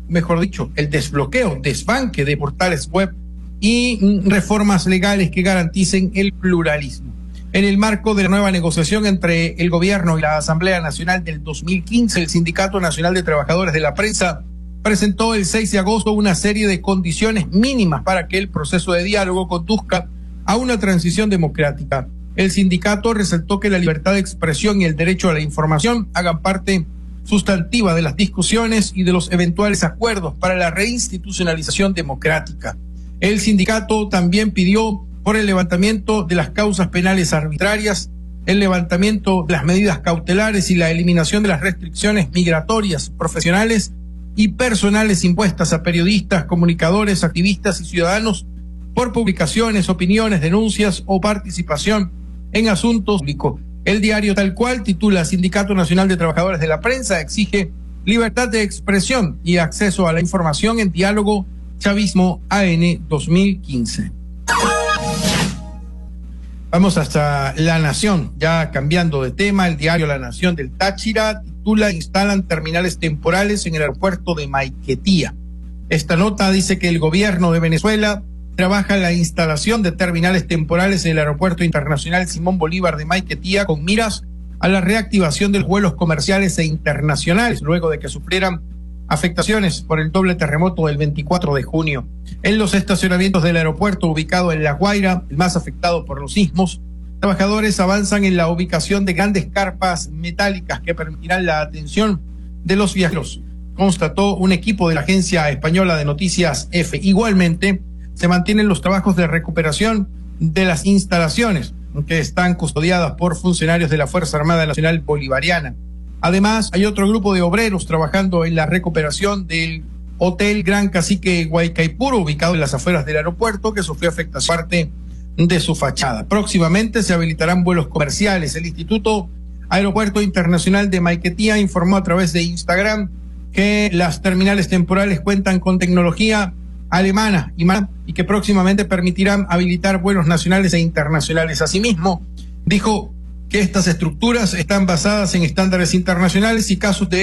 mejor dicho, el desbloqueo, desbanque de portales web y reformas legales que garanticen el pluralismo. En el marco de la nueva negociación entre el gobierno y la Asamblea Nacional del 2015, el Sindicato Nacional de Trabajadores de la Prensa presentó el 6 de agosto una serie de condiciones mínimas para que el proceso de diálogo conduzca a una transición democrática. El sindicato resaltó que la libertad de expresión y el derecho a la información hagan parte sustantiva de las discusiones y de los eventuales acuerdos para la reinstitucionalización democrática. El sindicato también pidió por el levantamiento de las causas penales arbitrarias, el levantamiento de las medidas cautelares y la eliminación de las restricciones migratorias, profesionales y personales impuestas a periodistas, comunicadores, activistas y ciudadanos por publicaciones, opiniones, denuncias o participación en asuntos públicos. El diario Tal Cual titula: Sindicato Nacional de Trabajadores de la Prensa exige libertad de expresión y acceso a la información en diálogo Chavismo AN 2015. Vamos hasta La Nación, ya cambiando de tema. El diario La Nación del Táchira titula: Instalan terminales temporales en el aeropuerto de Maiquetía. Esta nota dice que el gobierno de Venezuela trabaja en la instalación de terminales temporales en el Aeropuerto Internacional Simón Bolívar de Maiquetía con miras a la reactivación de los vuelos comerciales e internacionales luego de que sufrieran afectaciones por el doble terremoto del 24 de junio. En los estacionamientos del aeropuerto ubicado en La Guaira, el más afectado por los sismos, trabajadores avanzan en la ubicación de grandes carpas metálicas que permitirán la atención de los viajeros, constató un equipo de la agencia española de noticias EFE. Igualmente, se mantienen los trabajos de recuperación de las instalaciones que están custodiadas por funcionarios de la Fuerza Armada Nacional Bolivariana. Además, hay otro grupo de obreros trabajando en la recuperación del Hotel Gran Cacique Guaycaipuro, ubicado en las afueras del aeropuerto, que sufrió afectación parte de su fachada. Próximamente se habilitarán vuelos comerciales. El Instituto Aeropuerto Internacional de Maiquetía informó a través de Instagram que las terminales temporales cuentan con tecnología alemana y que próximamente permitirán habilitar vuelos nacionales e internacionales. Asimismo, dijo que estas estructuras están basadas en estándares internacionales y casos de